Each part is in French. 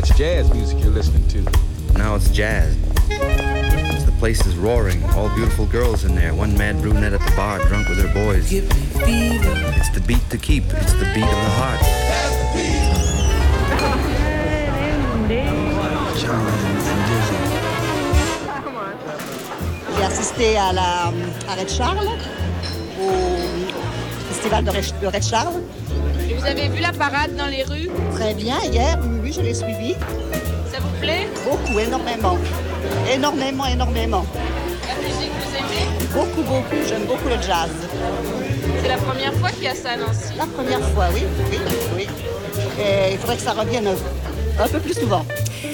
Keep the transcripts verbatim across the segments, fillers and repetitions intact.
That's jazz music you're listening to. Now it's jazz. The place is roaring. All beautiful girls in there. One mad brunette at the bar, drunk with her boys. Give me fever. It's the beat to keep. It's the beat of the heart. J'ai assisté à la à Red Charles, au festival de Red, de Red Charles. Et vous avez vu la parade dans les rues? Très bien, hier, oui, je l'ai suivi. Ça vous plaît? Beaucoup, énormément. Énormément, énormément. La musique, vous aimez? Beaucoup, beaucoup. J'aime beaucoup le jazz. C'est la première fois qu'il y a ça à Nancy? La première fois, oui, oui, oui. Et il faudrait que ça revienne un peu plus souvent.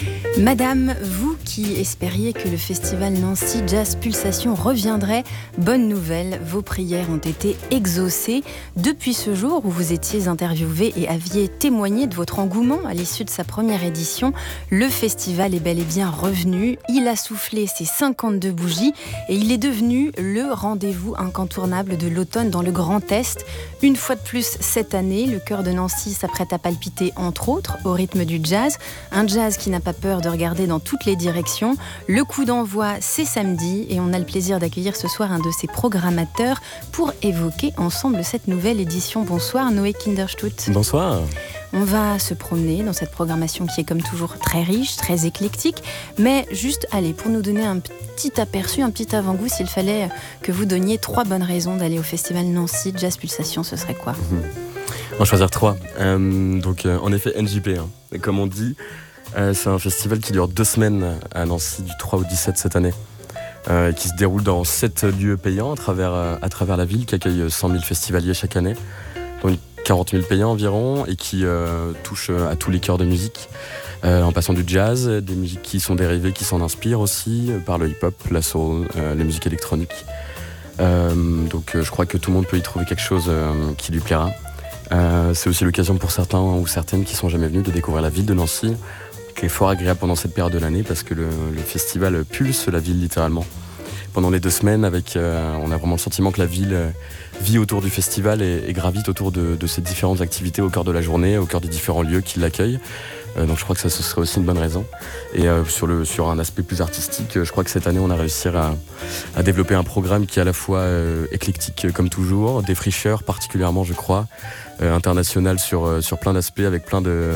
Madame, vous qui espériez que le festival Nancy Jazz Pulsation reviendrait, bonne nouvelle, vos prières ont été exaucées. Depuis ce jour où vous étiez interviewé et aviez témoigné de votre engouement à l'issue de sa première édition, le festival est bel et bien revenu. Il a soufflé ses cinquante-deux bougies et il est devenu le rendez-vous incontournable de l'automne dans le Grand Est. Une fois de plus, cette année, le cœur de Nancy s'apprête à palpiter, entre autres, au rythme du jazz. Un jazz qui n'a pas peur de regarder dans toutes les directions. Le coup d'envoi, c'est samedi et on a le plaisir d'accueillir ce soir un de ses programmateurs pour évoquer ensemble cette nouvelle édition. Bonsoir Noé Kinderstut. Bonsoir. On va se promener dans cette programmation qui est comme toujours très riche, très éclectique, mais juste, allez, pour nous donner un petit aperçu, un petit avant-goût, s'il fallait que vous donniez trois bonnes raisons d'aller au festival Nancy Jazz Pulsation, ce serait quoi? mmh. On va choisir trois. Euh, donc, euh, en effet, N J P, hein. Et comme on dit, euh, c'est un festival qui dure deux semaines à Nancy, du trois au dix-sept cette année, euh, qui se déroule dans sept lieux payants à travers, euh, à travers la ville, qui accueille cent mille festivaliers chaque année, donc quarante mille payants environ, et qui euh, touche à tous les cœurs de musique, euh, en passant du jazz, des musiques qui sont dérivées, qui s'en inspirent aussi, euh, par le hip-hop, la soul, euh, la musique électronique. Euh, donc euh, je crois que tout le monde peut y trouver quelque chose euh, qui lui plaira. Euh, c'est aussi l'occasion pour certains ou certaines qui sont jamais venus de découvrir la ville de Nancy, qui est fort agréable pendant cette période de l'année parce que le, le festival pulse la ville littéralement. Pendant les deux semaines, avec, euh, on a vraiment le sentiment que la ville euh, vit autour du festival et, et gravite autour de, de ces différentes activités au cœur de la journée, au cœur des différents lieux qui l'accueillent. Euh, donc je crois que ça ce serait aussi une bonne raison. Et euh, sur, le, sur un aspect plus artistique, je crois que cette année on a réussi à, à développer un programme qui est à la fois euh, éclectique comme toujours, défricheur particulièrement je crois, euh, international sur, euh, sur plein d'aspects avec plein de...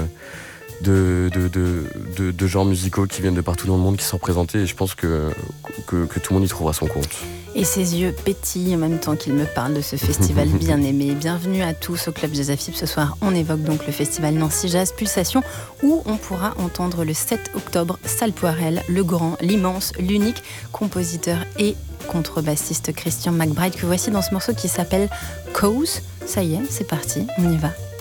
De, de, de, de, de genres musicaux qui viennent de partout dans le monde qui sont représentés et je pense que, que, que tout le monde y trouvera son compte. Et ses yeux pétillent en même temps qu'il me parle de ce festival bien aimé. Bienvenue à tous au Club Jazz A F I B. Ce soir, on évoque donc le festival Nancy Jazz Pulsation où on pourra entendre le sept octobre Sal Poirel, le grand, l'immense, l'unique compositeur et contrebassiste Christian McBride que voici dans ce morceau qui s'appelle Cause. Ça y est, c'est parti, on y va.